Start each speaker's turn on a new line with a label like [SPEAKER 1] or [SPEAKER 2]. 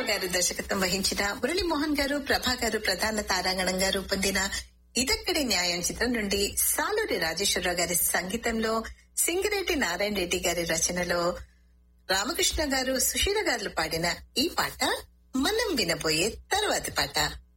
[SPEAKER 1] నాగేశ్వరరావు గారు దర్శకత్వం వహించిన, మురళీమోహన్ గారు, ప్రభా గారు ప్రధాన తారాగణంగా రూపొందిన ఇదక్కడి న్యాయం చిత్రం నుండి సాలూరి రాజేశ్వరరావు గారి సంగీతంలో, సింగిరెడ్డి నారాయణ రెడ్డి గారి రచనలో రామకృష్ణ గారు, సుశీల గారు పాడిన ఈ పాట మనం వినబోయే తర్వాతి పాట.